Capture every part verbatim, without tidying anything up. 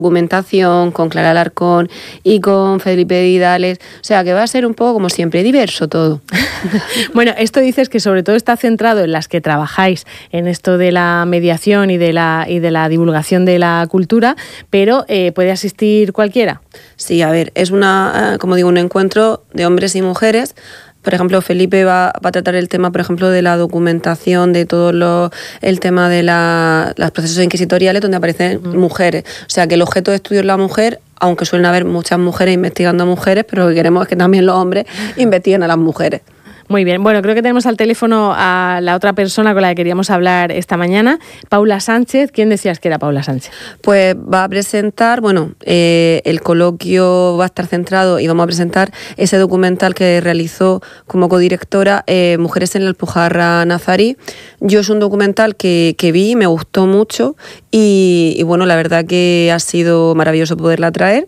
documentación, con Clara Alarcón y con Felipe Vidales, o sea que va a ser un poco como siempre, diverso todo. Bueno, esto dices que sobre todo está centrado en las que trabajáis en esto de la mediación y de la, y de la divulgación de la cultura, pero eh, ¿puede asistir cualquiera? Sí, a ver, es una, como digo, un encuentro de hombres y mujeres. Por ejemplo, Felipe va, va a tratar el tema, por ejemplo, de la documentación, de todo lo, el tema de la, los procesos inquisitoriales donde aparecen uh-huh. mujeres. O sea, que el objeto de estudio es la mujer, aunque suelen haber muchas mujeres investigando a mujeres, pero lo que queremos es que también los hombres investiguen a las mujeres. Muy bien, bueno, creo que tenemos al teléfono a la otra persona con la que queríamos hablar esta mañana, Paula Sánchez. ¿Quién decías que era Paula Sánchez? Pues va a presentar, bueno, eh, el coloquio va a estar centrado y vamos a presentar ese documental que realizó como codirectora, eh, Mujeres en la Alpujarra Nazarí. Yo es un documental que, que vi, me gustó mucho y, y bueno, la verdad que ha sido maravilloso poderla traer.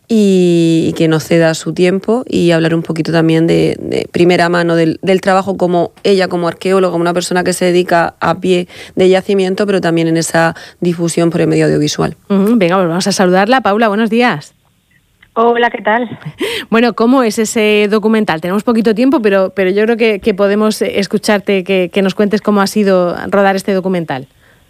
Y que nos ceda su tiempo y hablar un poquito también de, de primera mano del, del trabajo como ella, como arqueóloga, como una persona que se dedica a pie de yacimiento, pero también en esa difusión por el medio audiovisual. Uh-huh. Venga, pues vamos a saludarla. Paula, buenos días. Hola, ¿qué tal? Bueno, ¿cómo es ese documental? Tenemos poquito tiempo, pero, pero yo creo que, que podemos escucharte, que, que nos cuentes cómo ha sido rodar este documental.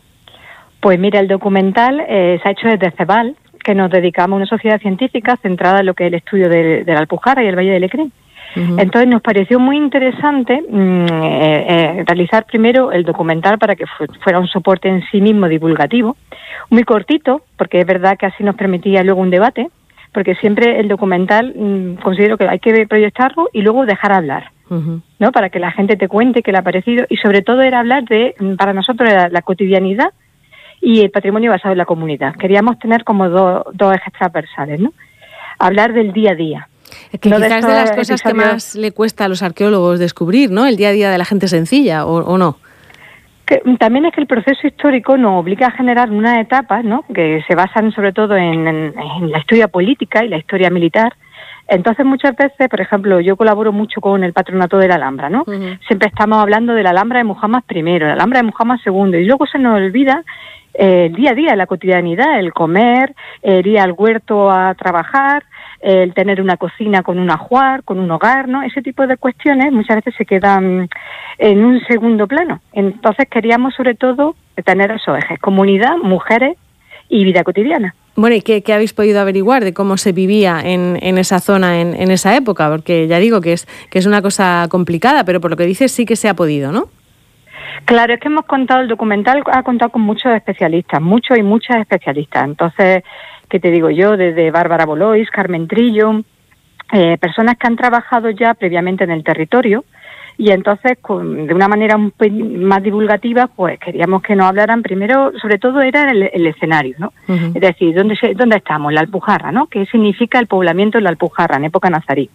Pues mira, el documental eh, se ha hecho desde CEBAL, que nos dedicamos a una sociedad científica centrada en lo que es el estudio de, de la Alpujarra y el Valle del Lecrín. Uh-huh. Entonces nos pareció muy interesante mmm, eh, eh, realizar primero el documental para que fu- fuera un soporte en sí mismo divulgativo, muy cortito, porque es verdad que así nos permitía luego un debate, porque siempre el documental mmm, considero que hay que proyectarlo y luego dejar hablar, uh-huh. ¿no? Para que la gente te cuente qué le ha parecido, y sobre todo era hablar de, para nosotros era la cotidianidad y el patrimonio basado en la comunidad. Queríamos tener como do, dos ejes transversales, ¿no? Hablar del día a día. Es que no quizás de, de las cosas episodios... que más le cuesta a los arqueólogos descubrir, ¿no? El día a día de la gente sencilla, ¿o, o no? Que, también es que el proceso histórico nos obliga a generar unas etapas, ¿no? Que se basan sobre todo en, en, en la historia política y la historia militar. Entonces, muchas veces, por ejemplo, yo colaboro mucho con el patronato de la Alhambra, ¿no? Uh-huh. Siempre estamos hablando de la Alhambra de Muhammad primero, la Alhambra de Muhammad segundo, y luego se nos olvida eh, el día a día, la cotidianidad, el comer, el ir al huerto a trabajar, el tener una cocina con un ajuar, con un hogar, ¿no? Ese tipo de cuestiones muchas veces se quedan en un segundo plano. Entonces queríamos sobre todo tener esos ejes: comunidad, mujeres y vida cotidiana. Bueno, ¿y qué, qué habéis podido averiguar de cómo se vivía en, en esa zona, en, en esa época? Porque ya digo que es, que es una cosa complicada, pero por lo que dices sí que se ha podido, ¿no? Claro, es que hemos contado, el documental ha contado con muchos especialistas, muchos y muchas especialistas. Entonces, ¿qué te digo yo? Desde Bárbara Bolois, Carmen Trillo, eh, personas que han trabajado ya previamente en el territorio, y entonces, con, de una manera un pelín más divulgativa, pues queríamos que nos hablaran primero, sobre todo era el, el escenario, ¿no? Uh-huh. Es decir, ¿dónde, se, ¿dónde estamos? La Alpujarra, ¿no? ¿Qué significa el poblamiento en la Alpujarra en época nazarí?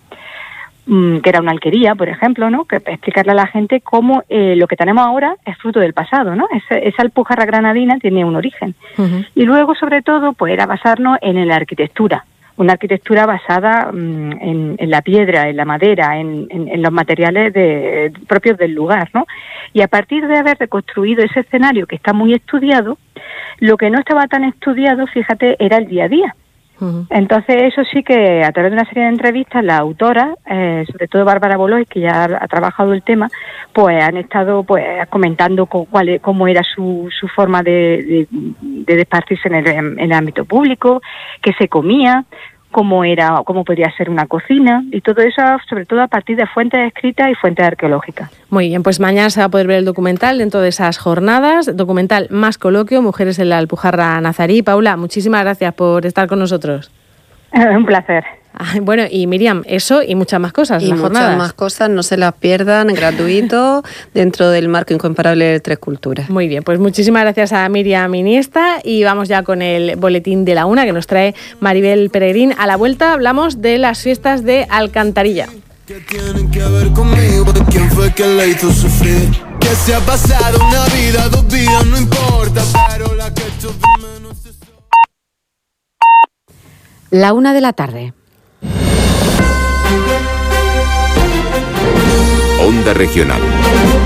Mm, que era una alquería, por ejemplo, ¿no? Que explicarle a la gente cómo eh, lo que tenemos ahora es fruto del pasado, ¿no? Esa, esa Alpujarra granadina tiene un origen. Uh-huh. Y luego, sobre todo, pues era basarnos en la arquitectura. Una arquitectura basada mmm, en, en la piedra, en la madera, en, en, en los materiales de, propios del lugar, ¿no? Y a partir de haber reconstruido ese escenario que está muy estudiado, lo que no estaba tan estudiado, fíjate, era el día a día. Uh-huh. Entonces, eso sí que a través de una serie de entrevistas, las autoras, eh, sobre todo Bárbara Bolois, que ya ha, ha trabajado el tema, pues han estado pues comentando con, cuál, cómo era su, su forma de, de, de despartirse en el, en el ámbito público, qué se comía, cómo era, cómo podría ser una cocina, y todo eso sobre todo a partir de fuentes escritas y fuentes arqueológicas. Muy bien, pues mañana se va a poder ver el documental dentro de esas jornadas, documental más coloquio, Mujeres en la Alpujarra Nazarí. Paula, muchísimas gracias por estar con nosotros. Un placer. Bueno, y Miriam, eso y muchas más cosas, y las muchas jornadas. más cosas, no se las pierdan, gratuito, dentro del marco incomparable de Tres Culturas. Muy bien, pues muchísimas gracias a Miriam Iniesta, y vamos ya con el boletín de la una que nos trae Maribel Peregrín. A la vuelta hablamos de las fiestas de Alcantarilla. ¿Qué tienen que ver conmigo? ¿Quién fue que le hizo sufrir? Que se ha pasado una vida, dos vidas, no importa, pero la que he hecho de menos es... La una de la tarde. Onda Regional.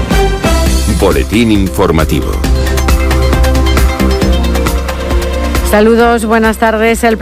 Boletín informativo. Saludos, buenas tardes. El